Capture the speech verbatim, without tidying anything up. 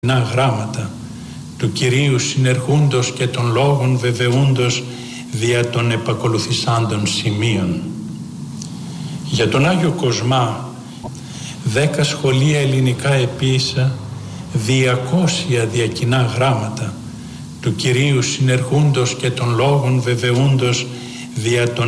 Να γράμματα του Κυρίου συνερχούντος και των λόγων βεβαιούντος δια των επακολουθησάντων σημείων. Για τον Άγιο Κοσμά δέκα σχολεία ελληνικά επίησα διακόσια διακοινά γράμματα του Κυρίου συνερχούντος και των λόγων βεβαιούντος δια των